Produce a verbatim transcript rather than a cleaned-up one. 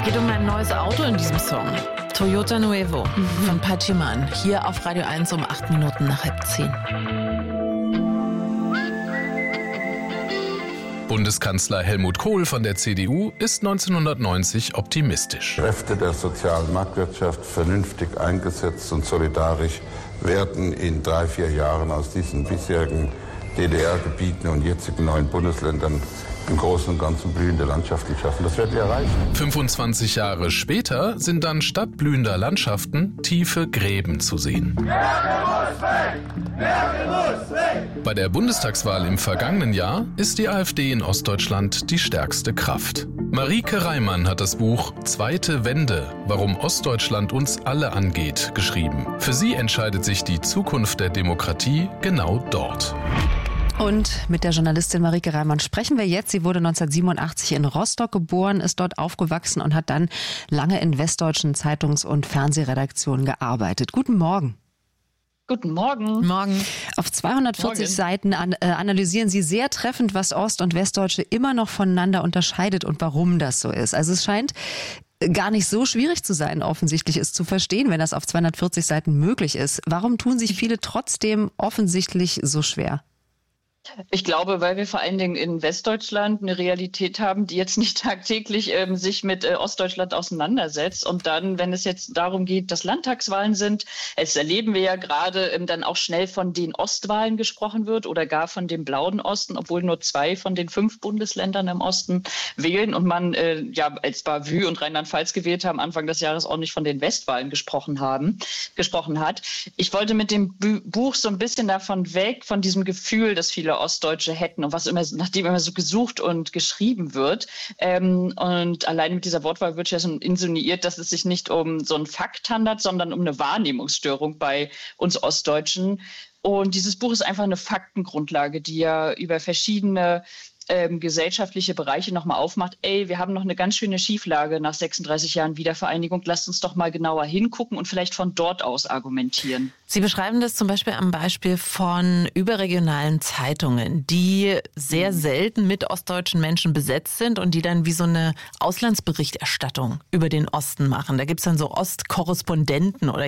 Geht um ein neues Auto in diesem Song. Toyota Nuevo von Pachiman. Hier auf Radio eins um acht Minuten nach halb zehn. Bundeskanzler Helmut Kohl von der C D U ist neunzehnhundertneunzig optimistisch. Kräfte der sozialen Marktwirtschaft vernünftig eingesetzt und solidarisch werden in drei, vier Jahren aus diesen bisherigen D D R-Gebieten und jetzigen neuen Bundesländern im Großen und Ganzen blühende Landschaften schaffen. Das werden wir erreichen. fünfundzwanzig Jahre später sind dann statt blühender Landschaften tiefe Gräben zu sehen. Merkel muss weg! Merkel muss weg! Bei der Bundestagswahl im vergangenen Jahr ist die AfD in Ostdeutschland die stärkste Kraft. Marieke Reimann hat das Buch Zweite Wende, warum Ostdeutschland uns alle angeht, geschrieben. Für sie entscheidet sich die Zukunft der Demokratie genau dort. Und mit der Journalistin Marieke Reimann sprechen wir jetzt. Sie wurde neunzehnhundertsiebenundachtzig in Rostock geboren, ist dort aufgewachsen und hat dann lange in westdeutschen Zeitungs- und Fernsehredaktionen gearbeitet. Guten Morgen. Guten Morgen. Morgen. Auf zweihundertvierzig Morgen. Seiten an, äh, analysieren Sie sehr treffend, was Ost- und Westdeutsche immer noch voneinander unterscheidet und warum das so ist. Also es scheint gar nicht so schwierig zu sein, offensichtlich es zu verstehen, wenn das auf zweihundertvierzig Seiten möglich ist. Warum tun sich viele trotzdem offensichtlich so schwer? Ich glaube, weil wir vor allen Dingen in Westdeutschland eine Realität haben, die jetzt nicht tagtäglich ähm, sich mit äh, Ostdeutschland auseinandersetzt. Und dann, wenn es jetzt darum geht, dass Landtagswahlen sind, es erleben wir ja gerade, ähm, dann auch schnell von den Ostwahlen gesprochen wird oder gar von dem blauen Osten, obwohl nur zwei von den fünf Bundesländern im Osten wählen und man äh, ja als Bavü und Rheinland-Pfalz gewählt haben, Anfang des Jahres auch nicht von den Westwahlen gesprochen haben, gesprochen hat. Ich wollte mit dem Bu- Buch so ein bisschen davon weg, von diesem Gefühl, dass viele Ostdeutsche hätten und was immer, nachdem immer so gesucht und geschrieben wird. Ähm, und allein mit dieser Wortwahl wird ja schon insinuiert, dass es sich nicht um so einen Fakt handelt, sondern um eine Wahrnehmungsstörung bei uns Ostdeutschen. Und dieses Buch ist einfach eine Faktengrundlage, die ja über verschiedene ähm, gesellschaftliche Bereiche nochmal aufmacht. Ey, wir haben noch eine ganz schöne Schieflage nach sechsunddreißig Jahren Wiedervereinigung. Lasst uns doch mal genauer hingucken und vielleicht von dort aus argumentieren. Sie beschreiben das zum Beispiel am Beispiel von überregionalen Zeitungen, die sehr selten mit ostdeutschen Menschen besetzt sind und die dann wie so eine Auslandsberichterstattung über den Osten machen. Da gibt es dann so Ostkorrespondenten oder